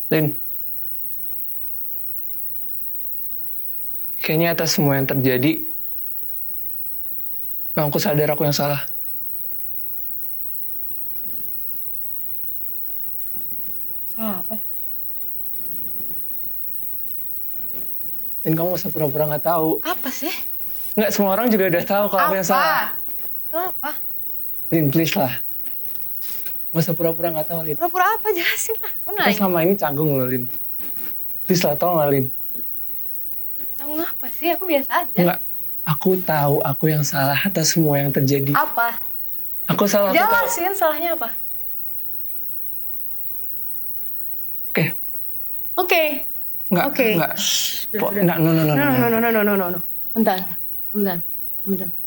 Lin, kayaknya atas semua yang terjadi, aku sadar aku yang salah. Salah apa? Dan kamu gak usah pura-pura gak tahu. Apa sih? Nggak, semua orang juga udah tahu kalau aku yang salah. Salah apa? Lin, please lah. Gak usah pura-pura gak tahu, Lin. Pura-pura apa? Jelasin lah. Aku Kita nanya. selama ini canggung loh, Lin. Please lah, tolong lah, Lin. Canggung apa sih? Aku biasa aja. Enggak, aku tahu aku yang salah atas semua yang terjadi. Apa? Aku salah, aku tahu. Jelasin salahnya apa? Oke. Oke. Enggak, Oke. enggak. Sudah. Enggak, no. No. Bentar.